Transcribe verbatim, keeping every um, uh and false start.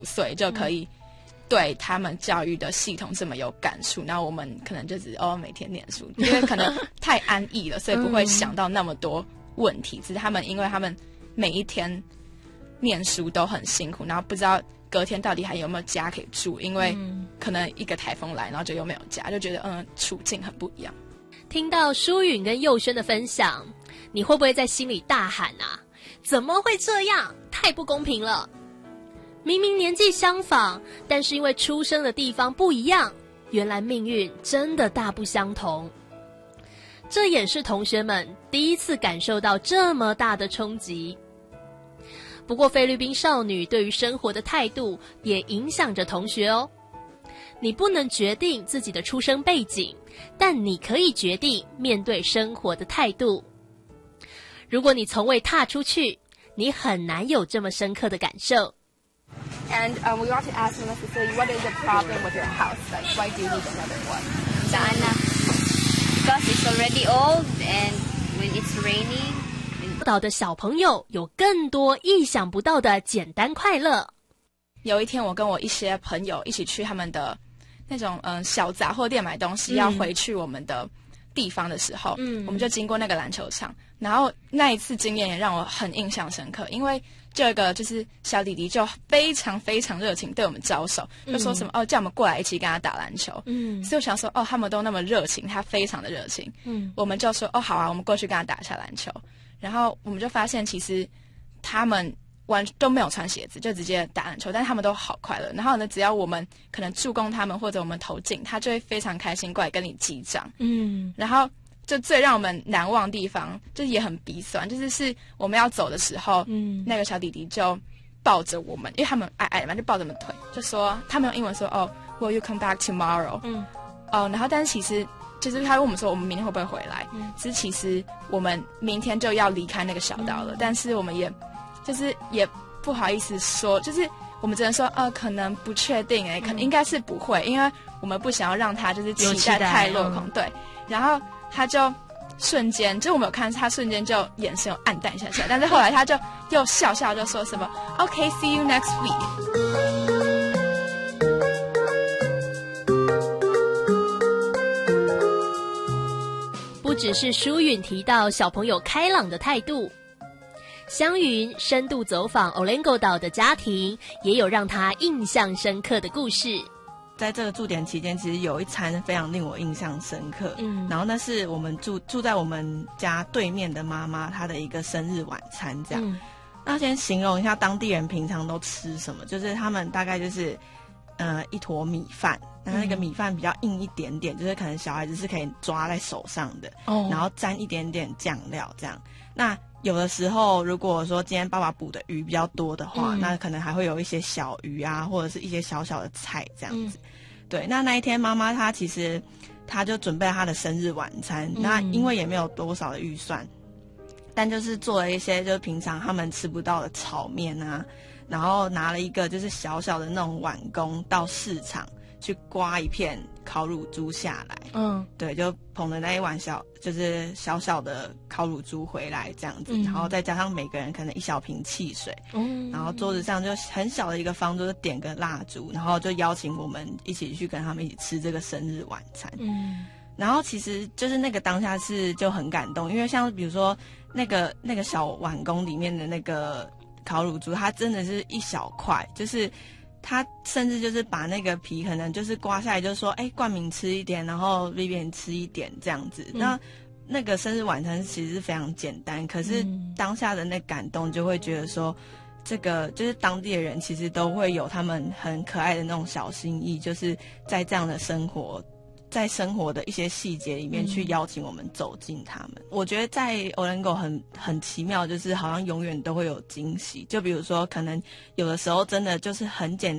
岁就可以对他们教育的系统这么有感触，然后我们可能就只哦每天念书，因为可能太安逸了，所以不会想到那么多问题。只是他们因为他们每一天念书都很辛苦，然后不知道隔天到底还有没有家可以住，因为可能一个台风来，然后就又没有家，就觉得嗯处境很不一样。 听到舒允跟佑轩的分享，你会不会在心里大喊啊？怎么会这样？太不公平了！明明年纪相仿，但是因为出生的地方不一样，原来命运真的大不相同。这也是同学们第一次感受到这么大的冲击。不过菲律宾少女对于生活的态度也影响着同学哦。你不能决定自己的出生背景，但你可以决定面对生活的态度。如果你从未踏出去，你很难有这么深刻的感受。 And um, we want to ask Mister Cecilia, what is the problem with your house? Like, why do you need another one? Sana, because it's already old, and when it's raining. 岛的小朋友有更多意想不到的简单快乐。 有一天，我跟我一些朋友一起去他们的那种嗯小杂货店买东西，嗯、要回去我们的地方的时候，嗯，我们就经过那个篮球场，然后那一次经验也让我很印象深刻，因为这个就是小弟弟就非常非常热情对我们招手，就说什么、嗯、哦叫我们过来一起跟他打篮球，嗯，所以我想说哦他们都那么热情，他非常的热情，嗯，我们就说哦好啊，我们过去跟他打一下篮球，然后我们就发现其实他们完都没有穿鞋子，就直接打篮球，但是他们都好快乐。然后呢，只要我们可能助攻他们或者我们投进，他就会非常开心过来跟你击掌。嗯，然后就最让我们难忘的地方，就是也很鼻酸，就是是我们要走的时候，嗯，那个小弟弟就抱着我们，因为他们矮矮的嘛，就抱着我们腿，就说他们用英文说哦 ，Will you come back tomorrow？ 嗯，哦，然后但是其实就是他问我们说我们明天会不会回来？嗯，只是其实我们明天就要离开那个小岛了，嗯、但是我们也。就是也不好意思说，就是我们只能说，呃，可能不确定、欸，哎、嗯，可能应该是不会，因为我们不想要让他就是期待太落空，对。然后他就瞬间，就我们有看他瞬间就眼神有暗淡下去，但是后来他就又笑笑就说什么 ，OK, see you next week。 不只是舒允提到小朋友开朗的态度。湘云深度走访 Olango 岛的家庭，也有让他印象深刻的故事。 在这个驻点期间，其实有一餐非常令我印象深刻。嗯，然后那是我们住住在我们家对面的妈妈她的一个生日晚餐，这样。嗯、那先形容一下当地人平常都吃什么，就是他们大概就是呃一坨米饭，然后那个米饭比较硬一点点，就是可能小孩子是可以抓在手上的，哦、然后沾一点点酱料这样。那有的时候，如果说今天爸爸捕的鱼比较多的话，嗯、那可能还会有一些小鱼啊，或者是一些小小的菜这样子。嗯、对，那那一天妈妈她其实她就准备了她的生日晚餐，嗯、那因为也没有多少的预算，但就是做了一些就是平常他们吃不到的炒面啊，然后拿了一个就是小小的那种碗公到市场去刮一片烤乳猪下来，嗯，对，就捧着那一碗小，就是小小的烤乳猪回来这样子，嗯、然后再加上每个人可能一小瓶汽水，嗯，然后桌子上就很小的一个方桌，就点个蜡烛，然后就邀请我们一起去跟他们一起吃这个生日晚餐，嗯，然后其实就是那个当下是就很感动，因为像比如说那个那个小碗公里面的那个烤乳猪，它真的是一小块，就是。他甚至就是把那个皮可能就是刮下来，就说：“哎，冠名吃一点，然后 Vivian 吃一点，这样子。嗯”那那个生日晚餐其实是非常简单，可是当下的那感动，就会觉得说，这个就是当地的人其实都会有他们很可爱的那种小心意，就是在这样的生活。在生活的一些细节里面去邀请我们走进他们。嗯、我觉得在 Olango 很很奇妙，就是好像永远都会有惊喜。就比如说，可能有的时候真的就是很简单。